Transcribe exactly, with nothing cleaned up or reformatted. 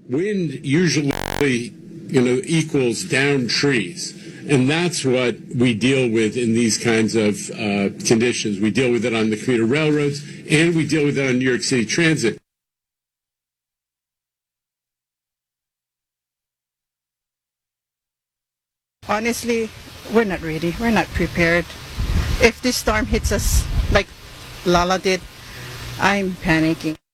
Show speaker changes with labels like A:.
A: Wind usually, you know, equals down trees. And that's what we deal with in these kinds of uh, conditions. We deal with it on the commuter railroads, and we deal with it on New York City Transit.
B: Honestly, we're not ready. We're not prepared. If this storm hits us like Lala did, I'm panicking.